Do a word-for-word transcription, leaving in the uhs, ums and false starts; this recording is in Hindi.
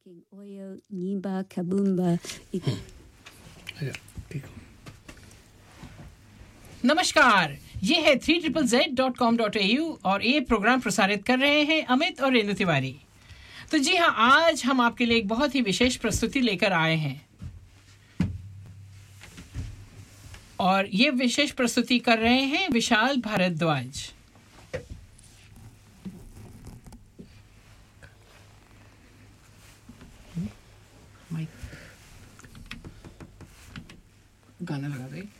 King Oyo Nyimba Kabumba. नमस्कार, ये है three triple Z dot com dot A you और ये प्रोग्राम प्रसारित कर रहे हैं अमित और रेणु तिवारी। तो जी हाँ, आज हम आपके लिए एक बहुत ही विशेष प्रस्तुति लेकर आए हैं और ये विशेष प्रस्तुति कर रहे हैं विशाल भारद्वाज। गाना लगा दे।